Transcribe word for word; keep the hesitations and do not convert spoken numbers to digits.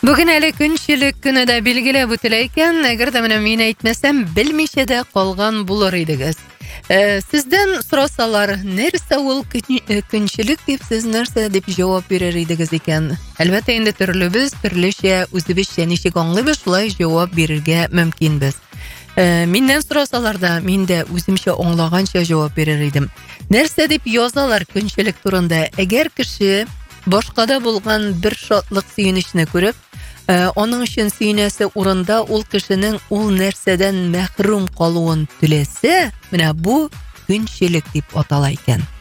Бүген әле көнчелек көне дә билгеләп үтелә икән. Әгәр дә менә мин әйтмәсәм, белмичә дә калган булыр идегез. Э, сездән сорасалар, нәрсә ул көнчелек дип, сез нәрсә дип җавап бирер идегез икән? Әлбәттә, инде төрлебез, төрлечә үзебезчә ничек аңлыйбыз, шулай җавап бирергә мөмкинбез. Э, миннән сорасалар да, мин дә үземчә аңлаганча җавап бирер идем. Нәрсә дип язалар көнчелек турында? Әгәр кеше башкада булган бер шатлык, сөенечне күреп, Ә, оның өчен сөйнәсе урында ул кешенең ул нәрсәдән мәхрүм калуын теләсә, менә бу көнчелек дип атала икән.